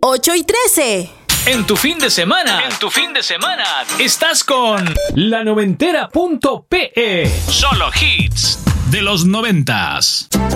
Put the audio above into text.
8 y 13. En tu fin de semana, estás con lanoventera.pe. Solo hits de los 90s.